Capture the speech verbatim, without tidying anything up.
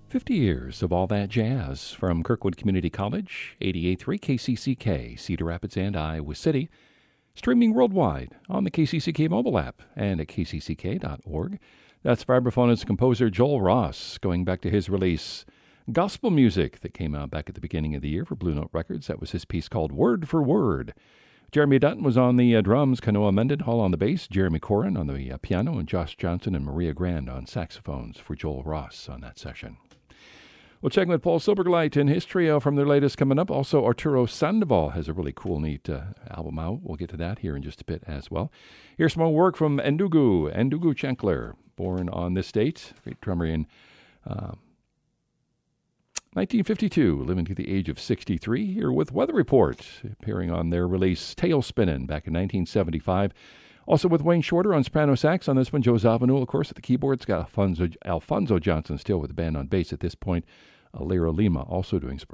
fifty years of all that jazz from Kirkwood Community College, eighty-eight point three K C C K, Cedar Rapids and Iowa City. Streaming worldwide on the K C C K mobile app and at k c c k dot org. That's vibraphonist composer Joel Ross, going back to his release, Gospel Music, that came out back at the beginning of the year for Blue Note Records. That was his piece called Word for Word. Jeremy Dutton was on the uh, drums, Kanoa Mendenhall on the bass, Jeremy Corin on the uh, piano, and Josh Johnson and Maria Grand on saxophones for Joel Ross on that session. We'll check with Paul Silbergleit and his trio from their latest coming up. Also, Arturo Sandoval has a really cool, neat uh, album out. We'll get to that here in just a bit as well. Here's some more work from Ndugu, Ndugu Chancellor, born on this date, great drummer in uh, nineteen fifty-two, living to the age of sixty-three, here with Weather Report, appearing on their release Tailspinnin' back in nineteen seventy-five. Also with Wayne Shorter on soprano sax on this one, Joe Zawinul, of course, at the keyboards. Got Alfonso, Alfonso Johnson still with the band on bass at this point. Uh, Lyra Lima also doing soprano.